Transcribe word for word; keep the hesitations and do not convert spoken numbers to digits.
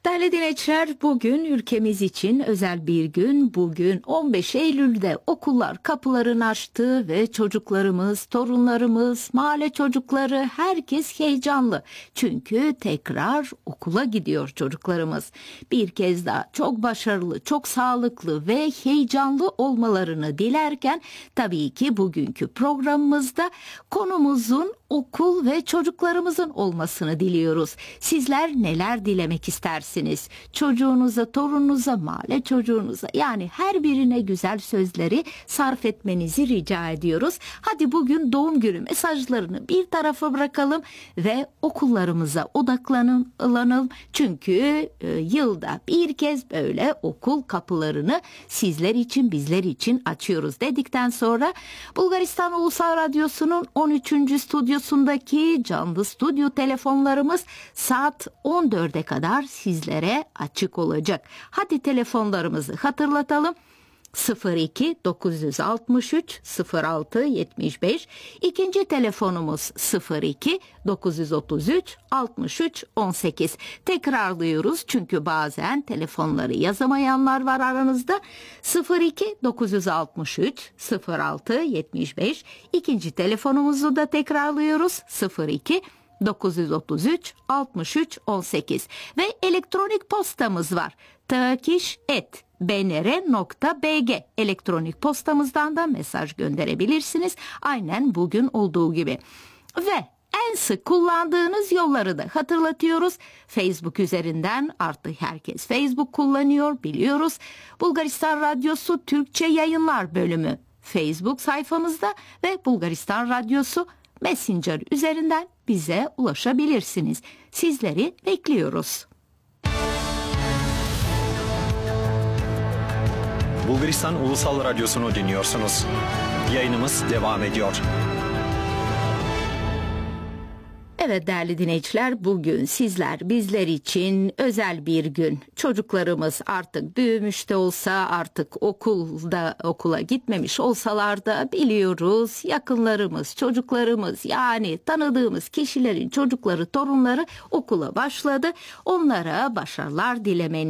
Değerli dinleyiciler, bugün ülkemiz için özel bir gün. Bugün on beş Eylül'de okullar kapılarını açtı ve çocuklarımız, torunlarımız, mahalle çocukları herkes heyecanlı. Çünkü tekrar okula gidiyor çocuklarımız. Bir kez daha çok başarılı, çok sağlıklı ve heyecanlı olmalarını dilerken tabii ki bugünkü programımızda konumuzun okul ve çocuklarımızın olmasını diliyoruz. Sizler neler dilemek istersiniz? Çocuğunuza, torununuza, mahalle çocuğunuza, yani her birine güzel sözleri sarf etmenizi rica ediyoruz. Hadi bugün doğum günü mesajlarını bir tarafa bırakalım ve okullarımıza odaklanalım. Çünkü e, yılda bir kez böyle okul kapılarını sizler için, bizler için açıyoruz dedikten sonra Bulgaristan Ulusal Radyosu'nun on üçüncü stüdyosundaki canlı stüdyo telefonlarımız saat on dörde kadar sizlere açık olacak. Hadi telefonlarımızı hatırlatalım. sıfır iki dokuz altı üç sıfır altı yetmiş beş. İkinci telefonumuz sıfır iki dokuz otuz üç altmış üç on sekiz. Tekrarlıyoruz çünkü bazen telefonları yazamayanlar var aranızda. sıfır iki dokuz altı üç sıfır altı yetmiş beş. İkinci telefonumuzu da tekrarlıyoruz. sıfır iki dokuz otuz üç altmış üç on sekiz ve elektronik postamız var. takiş et b n r nokta b g elektronik postamızdan da mesaj gönderebilirsiniz. Aynen bugün olduğu gibi. Ve en sık kullandığınız yolları da hatırlatıyoruz. Facebook üzerinden artık herkes Facebook kullanıyor, biliyoruz. Bulgaristan Radyosu Türkçe Yayınlar bölümü Facebook sayfamızda ve Bulgaristan Radyosu Messenger üzerinden bize ulaşabilirsiniz. Sizleri bekliyoruz. Bulgaristan Ulusal Radyosu'nu dinliyorsunuz. Yayınımız devam ediyor. Evet değerli dinleyiciler, bugün sizler bizler için özel bir gün. Çocuklarımız artık büyümüş de olsa, artık okulda okula gitmemiş olsalar da biliyoruz, yakınlarımız, çocuklarımız, yani tanıdığımız kişilerin çocukları, torunları okula başladı. Onlara başarılar dilemeni